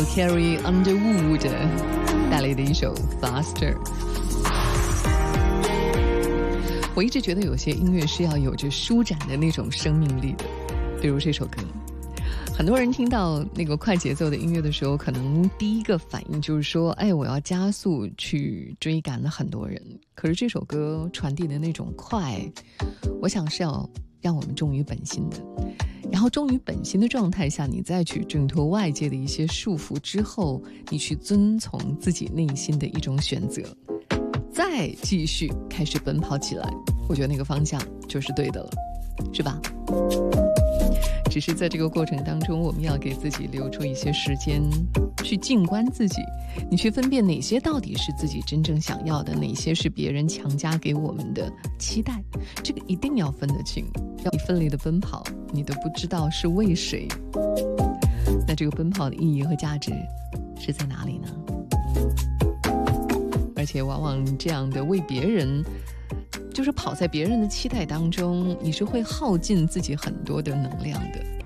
Carrie Underwood 带来的一首 Faster。 我一直觉得有些音乐是要有着舒展的那种生命力的，比如这首歌，很多人听到那个快节奏的音乐的时候，可能第一个反应就是说，哎，我要加速去追赶了很多人。可是这首歌传递的那种快，我想是要让我们忠于本心的。然后忠于本心的状态下，你再去挣脱外界的一些束缚之后，你去遵从自己内心的一种选择，再继续开始奔跑起来，我觉得那个方向就是对的了，是吧？只是在这个过程当中，我们要给自己留出一些时间去静观自己，你去分辨哪些到底是自己真正想要的，哪些是别人强加给我们的期待，这个一定要分得清。要你奋力的奔跑，你都不知道是为谁，那这个奔跑的意义和价值是在哪里呢？而且往往这样的为别人，就是跑在别人的期待当中，你是会耗尽自己很多的能量的。